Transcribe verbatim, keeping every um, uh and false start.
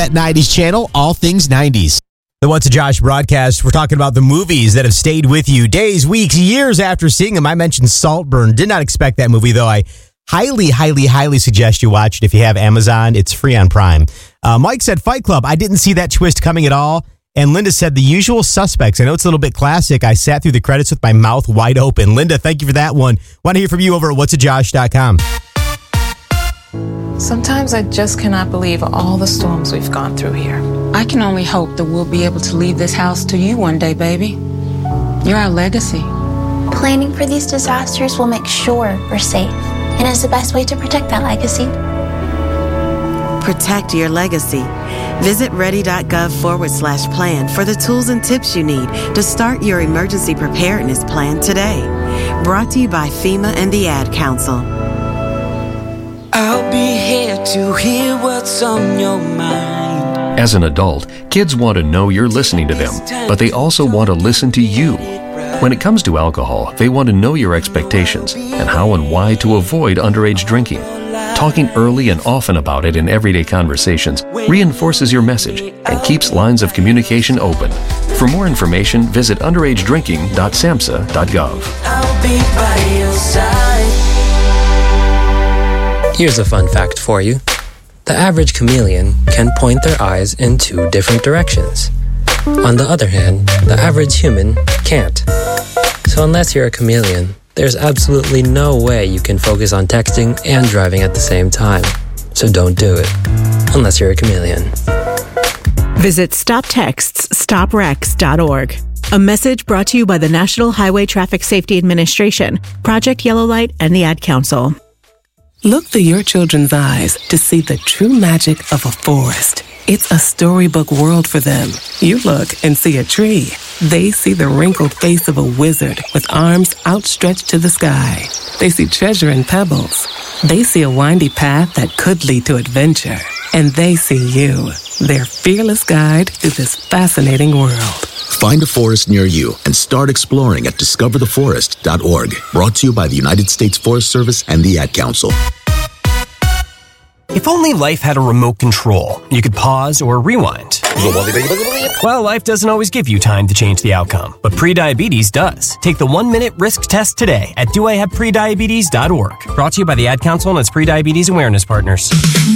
That nineties channel, all things nineties. The What's a Josh broadcast, we're talking about the movies that have stayed with you days, weeks, years after seeing them. I mentioned Saltburn. Did not expect that movie, though. I highly, highly, highly suggest you watch it if you have Amazon. It's free on Prime. Uh, Mike said Fight Club. I didn't see that twist coming at all. And Linda said The Usual Suspects. I know it's a little bit classic. I sat through the credits with my mouth wide open. Linda, thank you for that one. Want to hear from you over at whats a josh dot com. Sometimes I just cannot believe all the storms we've gone through here. I can only hope that we'll be able to leave this house to you one day, baby. You're our legacy. Planning for these disasters will make sure we're safe, and is the best way to protect that legacy. Protect your legacy. Visit ready.gov forward slash plan for the tools and tips you need to start your emergency preparedness plan today. Brought to you by FEMA and the Ad Council. I'll be here to hear what's on your mind. As an adult, kids want to know you're listening to them, but they also want to listen to you. When it comes to alcohol, they want to know your expectations and how and why to avoid underage drinking. Talking early and often about it in everyday conversations reinforces your message and keeps lines of communication open. For more information, visit underage drinking dot samhsa dot gov. I'll be by your side. Here's a fun fact for you. The average chameleon can point their eyes in two different directions. On the other hand, the average human can't. So unless you're a chameleon, there's absolutely no way you can focus on texting and driving at the same time. So don't do it, unless you're a chameleon. Visit stop texts stop wrecks dot org. A message brought to you by the National Highway Traffic Safety Administration, Project Yellow Light, and the Ad Council. Look through your children's eyes to see the true magic of a forest. It's a storybook world for them. You look and see a tree. They see the wrinkled face of a wizard with arms outstretched to the sky. They see treasure in pebbles. They see a windy path that could lead to adventure. And they see you, their fearless guide through this fascinating world. Find a forest near you and start exploring at discover the forest dot org. Brought to you by the United States Forest Service and the Ad Council. If only life had a remote control, you could pause or rewind. Well, life doesn't always give you time to change the outcome, but prediabetes does. Take the one-minute risk test today at do I have prediabetes dot org. Brought to you by the Ad Council and its prediabetes awareness partners.